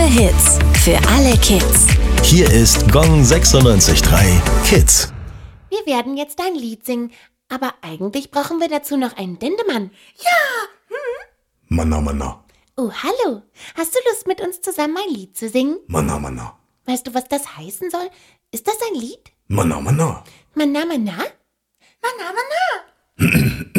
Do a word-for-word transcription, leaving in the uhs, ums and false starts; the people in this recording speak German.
Hits für alle Kids. Hier ist Gong sechsundneunzig Komma drei Kids. Wir werden jetzt ein Lied singen, aber eigentlich brauchen wir dazu noch einen Dendemann. Ja! Hm? Manna, manna. Oh, hallo. Hast du Lust, mit uns zusammen ein Lied zu singen? Manna, manna. Weißt du, was das heißen soll? Ist das ein Lied? Manna, manna. Manna, manna? Manna, manna.